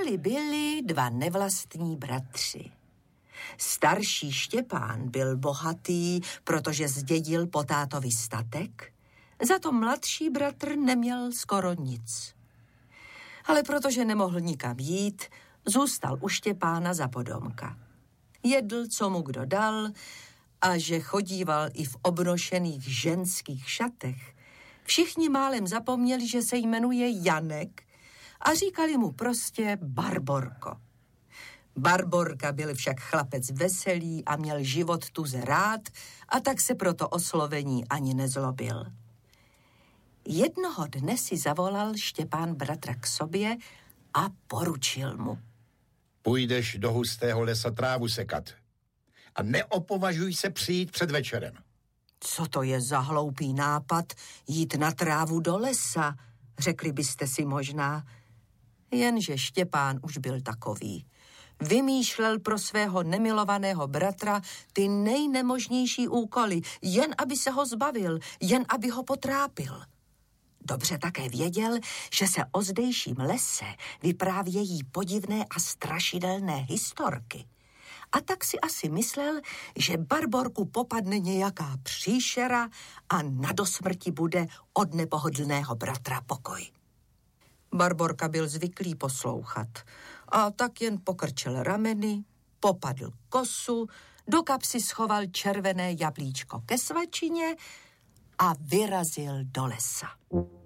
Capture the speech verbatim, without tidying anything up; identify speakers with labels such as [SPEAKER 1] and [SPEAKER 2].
[SPEAKER 1] Žili byli dva nevlastní bratři. Starší Štěpán byl bohatý, protože zdědil po tátovi statek, za to mladší bratr neměl skoro nic. Ale protože nemohl nikam jít, zůstal u Štěpána za podomka. Jedl, co mu kdo dal, a že chodíval i v obnošených ženských šatech, všichni málem zapomněli, že se jmenuje Janek a říkali mu prostě Barborko. Barborka byl však chlapec veselý a měl život tuze rád, a tak se proto oslovení ani nezlobil. Jednoho dne si zavolal Štěpán bratra k sobě a poručil mu.
[SPEAKER 2] Půjdeš do hustého lesa trávu sekat a neopovažuj se přijít před večerem.
[SPEAKER 1] Co to je za hloupý nápad jít na trávu do lesa, řekli byste si možná. Jenže Štěpán už byl takový. Vymýšlel pro svého nemilovaného bratra ty nejnemožnější úkoly, jen aby se ho zbavil, jen aby ho potrápil. Dobře také věděl, že se o zdejším lese vyprávějí podivné a strašidelné historky. A tak si asi myslel, že Barborku popadne nějaká příšera a na dosmrti bude od nepohodlného bratra pokoj. Barborka byl zvyklý poslouchat a tak jen pokrčil rameny, popadl kosu, do kapsy schoval červené jablíčko ke svačině a vyrazil do lesa.